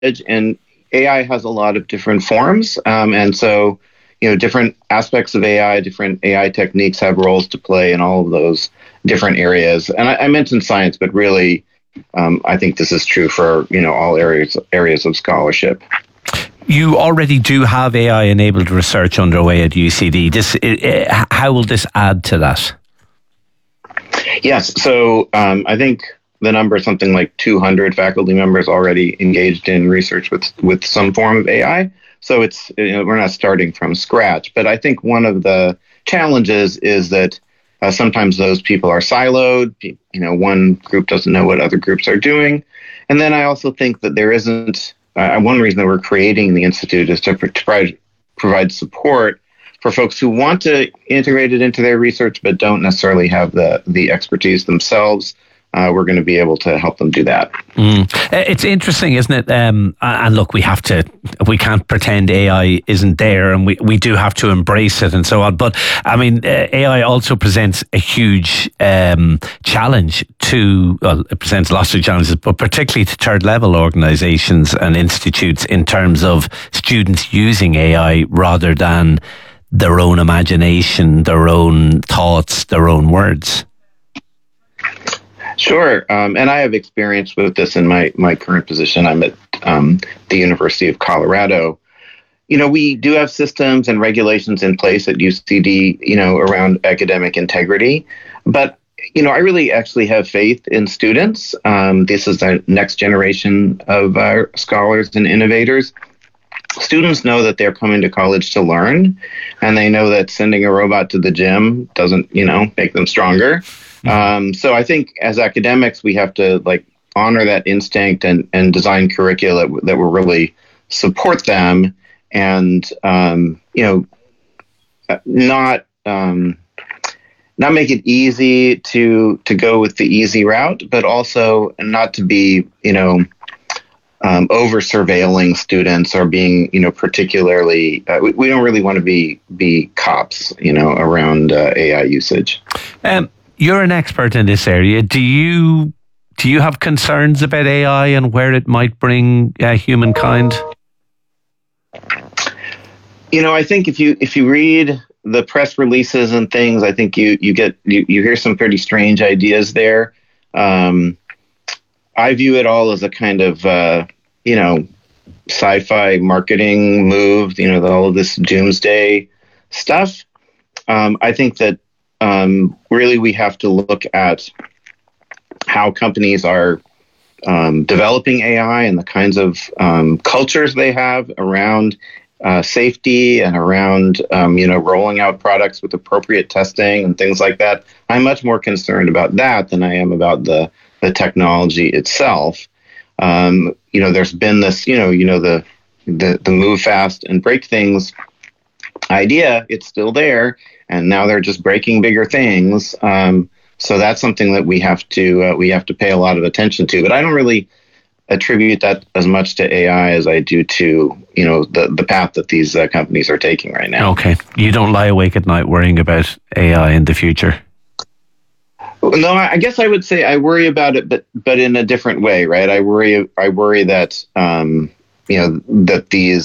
and AI has a lot of different forms, and so different aspects of AI, different AI techniques have roles to play in all of those different areas. And I mentioned science, but really, I think this is true for all areas of scholarship. You already do have AI-enabled research underway at UCD. How will this add to that? Yes, so I think the number is something like 200 faculty members already engaged in research with some form of AI. So it's we're not starting from scratch. But I think one of the challenges is that sometimes those people are siloed. One group doesn't know what other groups are doing. And then I also think that there isn't, one reason that we're creating the Institute is to provide support for folks who want to integrate it into their research but don't necessarily have the expertise themselves. We're going to be able to help them do that. It's interesting, isn't it? And look, we can't pretend AI isn't there, and we do have to embrace it and so on. But I mean, AI also presents a huge challenge it presents lots of challenges, but particularly to third level organizations and institutes in terms of students using AI rather than their own imagination, their own thoughts, their own words. Sure. And I have experience with this in my current position. I'm at the University of Colorado. We do have systems and regulations in place at UCD, around academic integrity. But, I really actually have faith in students. This is the next generation of scholars and innovators. Students know that they're coming to college to learn, and they know that sending a robot to the gym doesn't, make them stronger. So I think as academics, we have to honor that instinct and design curricula that will really support them and, not make it easy to go with the easy route, but also not to be, over surveilling students or being, particularly, we don't really want to be cops, around AI usage. You're an expert in this area. Do you have concerns about AI and where it might bring humankind? I think if you read the press releases and things, I think you hear some pretty strange ideas there. I view it all as a kind of sci-fi marketing move. All of this doomsday stuff. I think that really we have to look at how companies are developing AI and the kinds of cultures they have around safety and around rolling out products with appropriate testing and things like that. I'm much more concerned about that than I am about the technology itself. There's been this the move fast and break things idea. It's still there, and now they're just breaking bigger things. So that's something that we have to pay a lot of attention to. But I don't really attribute that as much to AI as I do to the path that these companies are taking right now. Okay, you don't lie awake at night worrying about AI in the future. No, I guess I would say I worry about it, but in a different way, right? I worry that that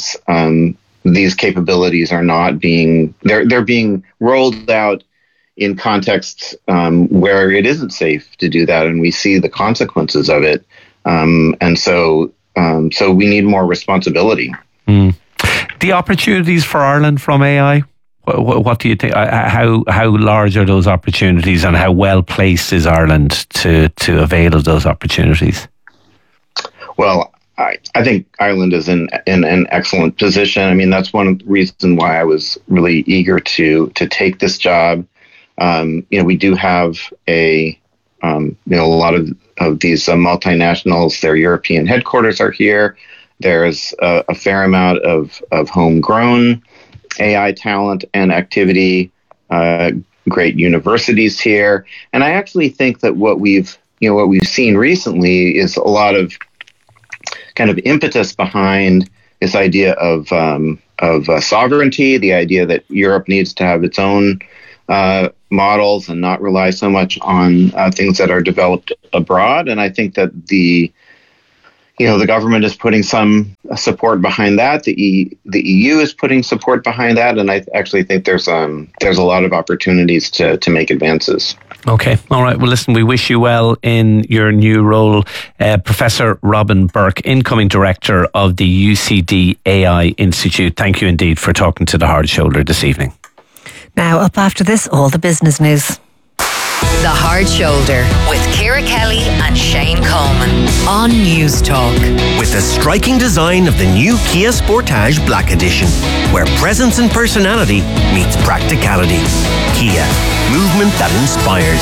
these capabilities are not being they're being rolled out in contexts where it isn't safe to do that, and we see the consequences of it. And so we need more responsibility. The opportunities for Ireland from AI, what do you think? How large are those opportunities, and how well placed is Ireland to avail of those opportunities? Well, I think Ireland is in an excellent position. I mean, that's one of the reasons why I was really eager to take this job. We do have a lot of these multinationals. Their European headquarters are here. There's a fair amount of homegrown AI talent and activity. Great universities here, and I actually think that what we've seen recently is a lot of kind of impetus behind this idea of sovereignty, the idea that Europe needs to have its own models and not rely so much on things that are developed abroad. And I think that the government is putting some support behind that. The EU is putting support behind that, and I actually think there's a lot of opportunities to make advances. Okay, all right. Well, listen, we wish you well in your new role, Professor Robin Burke, incoming director of the UCD AI Institute. Thank you indeed for talking to The Hard Shoulder this evening. Now, up after this, all the business news. The Hard Shoulder with Ciara Kelly and Shane Coleman on News Talk. With the striking design of the new Kia Sportage Black Edition, where presence and personality meets practicality. Kia, movement that inspires.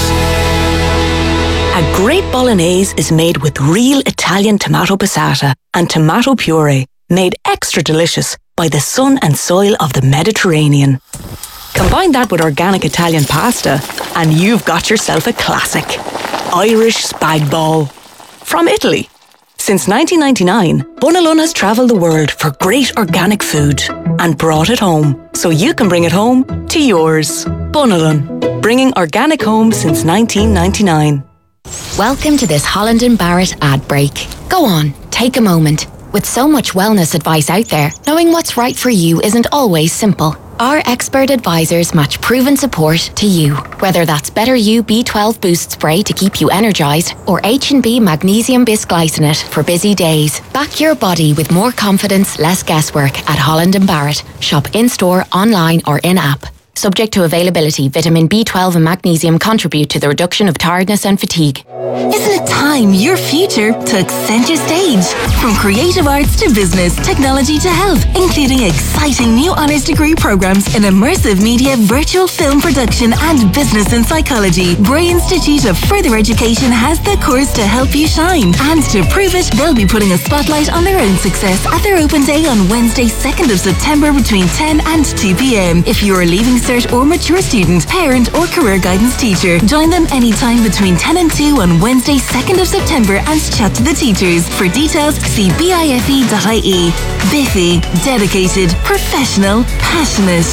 A great bolognese is made with real Italian tomato passata and tomato puree, made extra delicious by the sun and soil of the Mediterranean. Combine that with organic Italian pasta and you've got yourself a classic. Irish spag bol. From Italy. Since 1999, Bunalun has travelled the world for great organic food and brought it home so you can bring it home to yours. Bunalun, bringing organic home since 1999. Welcome to this Holland & Barrett ad break. Go on, take a moment. With so much wellness advice out there, knowing what's right for you isn't always simple. Our expert advisors match proven support to you. Whether that's Better You B12 Boost Spray to keep you energised or H&B Magnesium Bisglycinate for busy days. Back your body with more confidence, less guesswork at Holland & Barrett. Shop in-store, online or in-app. Subject to availability, vitamin B12 and magnesium contribute to the reduction of tiredness and fatigue. Isn't it time your future took centre stage? From creative arts to business, technology to health, including exciting new honours degree programs in immersive media, virtual film production and business and psychology. Bray Institute of Further Education has the course to help you shine. And to prove it, they'll be putting a spotlight on their own success at their open day on Wednesday, 2nd of September between 10 and 2 p.m. If you're a Leaving Cert or mature student, parent or career guidance teacher, join them anytime between 10 and 2 on Wednesday, 2nd of September and chat to the teachers. For details, see bife.ie. Biffy, dedicated, professional, passionate.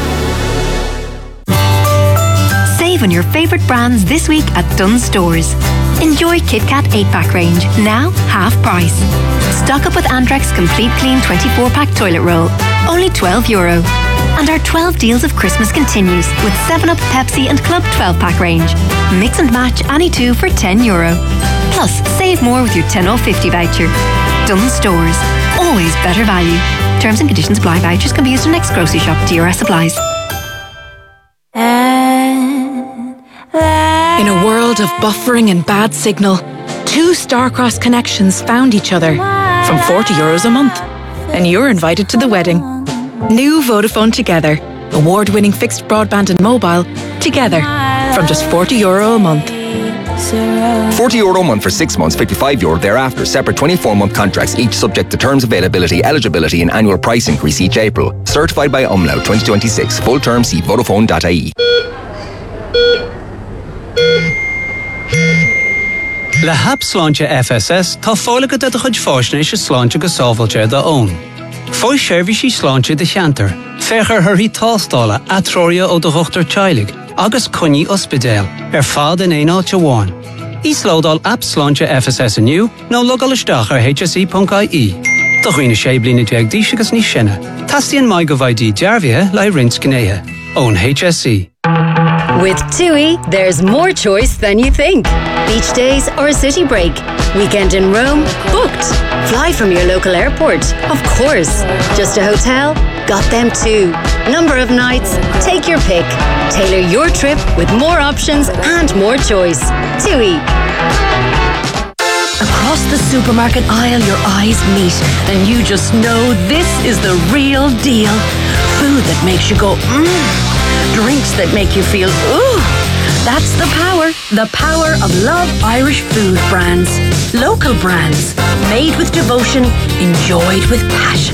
Save on your favourite brands this week at Dunnes Stores. Enjoy KitKat 8-pack range, now half price. Stock up with Andrex Complete Clean 24-pack toilet roll, only €12. And our 12 deals of Christmas continues with 7-Up, Pepsi and Club 12-pack range. Mix and match any two for €10. Plus, save more with your 10 off 50 voucher. Dunnes Stores, always better value. Terms and conditions apply. Vouchers can be used in next grocery shop. DRS applies. In a world of buffering and bad signal, two star-crossed connections found each other from €40 a month. And you're invited to the wedding. New Vodafone Together. Award-winning fixed broadband and mobile together from just €40 a month. €40 a month for 6 months, €55 thereafter. Separate 24-month contracts, each subject to terms, availability, eligibility and annual price increase each April. Certified by Umlaut 2026. Full term, see Vodafone.ie. Le hap sláinte FSS tá fálacha de chuid fáisnéis is sláinte go sábhailte da ón. Fói seirbhísí sláinte de cheantar, fechar thuirí tástála atrória ó do chochtar teilig, agus coní ospidéal, fad in éáilte bháin. Is lódal app sláinte FSS aniu, nó logal isteach ar hse.ie. Do chuoine sé blina deag díos agus ní sinne. Tastíonn mai go bhaidí dearbhithe le rins gnéithe. Ón HSE. With TUI, there's more choice than you think. Beach days or a city break. Weekend in Rome? Booked. Fly from your local airport? Of course. Just a hotel? Got them too. Number of nights? Take your pick. Tailor your trip with more options and more choice. TUI. Across the supermarket aisle, your eyes meet, and you just know this is the real deal. Food that makes you go, mmm. Drinks that make you feel, ooh. That's the power of Love Irish Food brands. Local brands, made with devotion, enjoyed with passion.